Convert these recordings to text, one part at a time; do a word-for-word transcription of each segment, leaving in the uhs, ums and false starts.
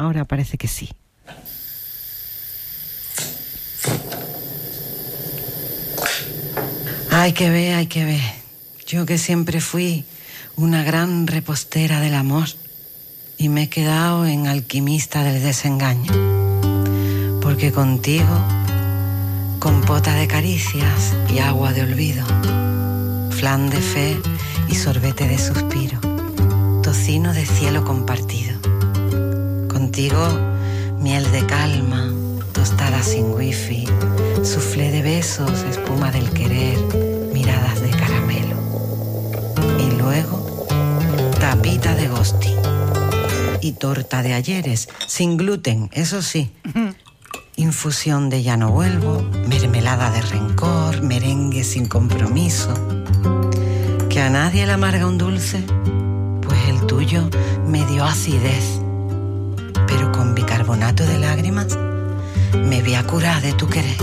ahora parece que sí. Hay que ver, hay que ver. Yo que siempre fui una gran repostera del amor y me he quedado en alquimista del desengaño. Porque contigo, compota de caricias y agua de olvido, flan de fe y sorbete de suspiro, tocino de cielo compartido. Contigo, miel de calma, tostada sin wifi, soufflé de besos, espuma del querer, miradas de caramelo. Y luego, tapita de ghosting y torta de ayeres, sin gluten, eso sí. Infusión de ya no vuelvo, mermelada de rencor, merengue sin compromiso. ¿Que a nadie le amarga un dulce? Pues el tuyo me dio acidez. Pero con bicarbonato de lágrimas me voy a curar de tu querer.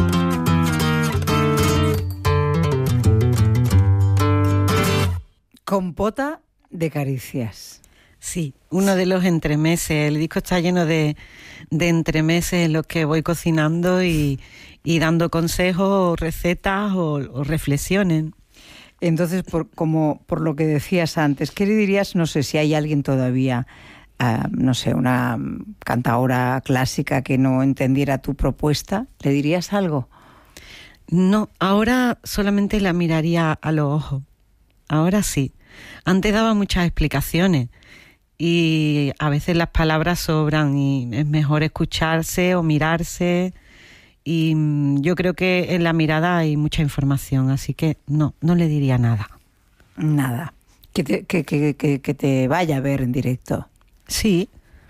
Compota de caricias. Sí, uno de los entremeses. El disco está lleno de, de entremeses en los que voy cocinando y, y dando consejos o recetas o, o reflexiones. Entonces, por, como por lo que decías antes, ¿qué le dirías? No sé si hay alguien todavía, uh, no sé, una cantaora clásica que no entendiera tu propuesta. ¿Le dirías algo? No, ahora solamente la miraría a los ojos. Ahora sí. Antes daba muchas explicaciones. Y a veces las palabras sobran y es mejor escucharse o mirarse. Y yo creo que en la mirada hay mucha información, así que no, no le diría nada. Nada. Que te, que, que, que, que te vaya a ver en directo. Sí.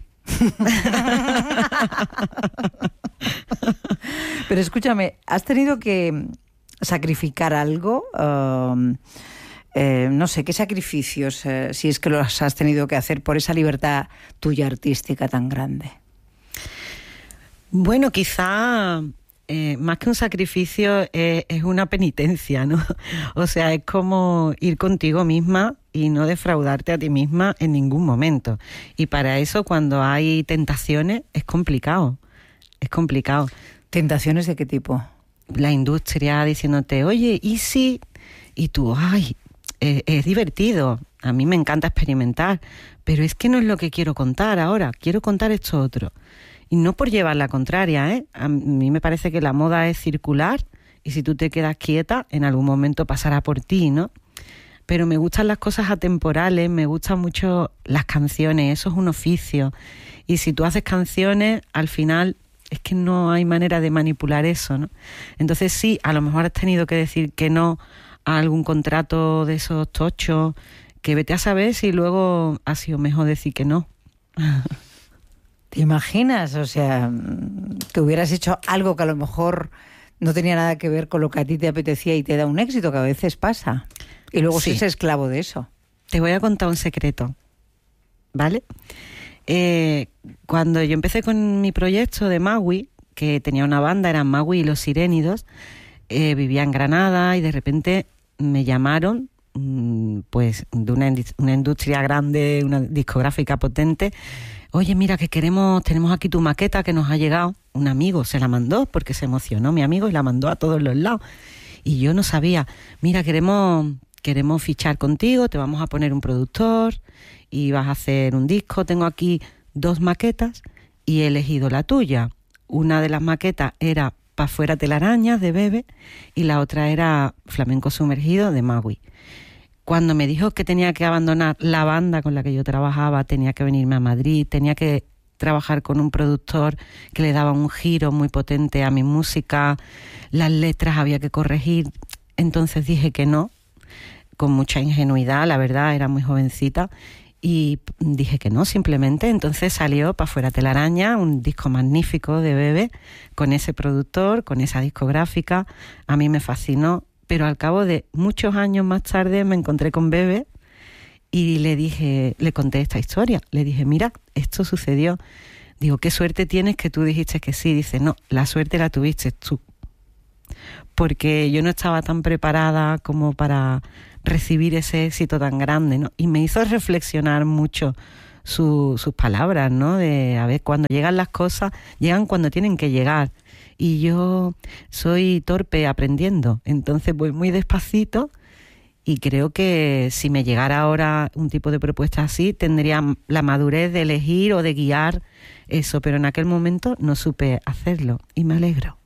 Pero escúchame, ¿has tenido que sacrificar algo? Um, Eh, no sé, ¿qué sacrificios, eh, si es que los has tenido que hacer por esa libertad tuya artística tan grande? Bueno, quizá eh, más que un sacrificio eh, es una penitencia, ¿no? O sea, es como ir contigo misma y no defraudarte a ti misma en ningún momento. Y para eso, cuando hay tentaciones, es complicado. Es complicado. ¿Tentaciones de qué tipo? La industria diciéndote, oye, ¿y si? Y tú, ay... Es, es divertido, a mí me encanta experimentar, pero es que no es lo que quiero contar ahora, quiero contar esto otro. Y no por llevar la contraria, ¿eh? A mí me parece que la moda es circular y si tú te quedas quieta, en algún momento pasará por ti, ¿no? Pero me gustan las cosas atemporales, me gustan mucho las canciones, eso es un oficio. Y si tú haces canciones, al final es que no hay manera de manipular eso, ¿no? Entonces sí, a lo mejor has tenido que decir que no a algún contrato de esos tochos, que vete a saber si luego ha sido mejor decir que no. ¿Te imaginas? O sea, que hubieras hecho algo que a lo mejor no tenía nada que ver con lo que a ti te apetecía y te da un éxito, que a veces pasa. Y luego sí. Seas esclavo de eso. Te voy a contar un secreto, ¿vale? Eh, cuando yo empecé con mi proyecto de Magui, que tenía una banda, eran Magui y los Sirénidos, eh, vivía en Granada y de repente me llamaron pues de una, una industria grande, una discográfica potente. Oye, mira, que queremos, tenemos aquí tu maqueta que nos ha llegado. Un amigo se la mandó porque se emocionó mi amigo y la mandó a todos los lados. Y yo no sabía, mira, queremos, queremos fichar contigo, te vamos a poner un productor y vas a hacer un disco. Tengo aquí dos maquetas y he elegido la tuya. Una de las maquetas era Pa' fuera telarañas de Bebe y la otra era Flamenco sumergido de Magui. Cuando me dijo que tenía que abandonar la banda con la que yo trabajaba, tenía que venirme a Madrid, tenía que trabajar con un productor que le daba un giro muy potente a mi música, las letras había que corregir, entonces dije que no, con mucha ingenuidad, la verdad, era muy jovencita, y dije que no, simplemente. Entonces salió Pa' fuera telaraña, un disco magnífico de Bebe, con ese productor, con esa discográfica, a mí me fascinó. Pero al cabo de muchos años más tarde me encontré con Bebe y le dije, le conté esta historia. Le dije, mira, esto sucedió. Digo, ¿qué suerte tienes que tú dijiste que sí? Dice, no, la suerte la tuviste tú. Porque yo no estaba tan preparada como para recibir ese éxito tan grande, ¿no? Y me hizo reflexionar mucho su, sus palabras, ¿no? De a ver, cuando llegan las cosas, llegan cuando tienen que llegar. Y yo soy torpe aprendiendo, entonces voy muy despacito y creo que si me llegara ahora un tipo de propuesta así, tendría la madurez de elegir o de guiar eso, pero en aquel momento no supe hacerlo y me alegro.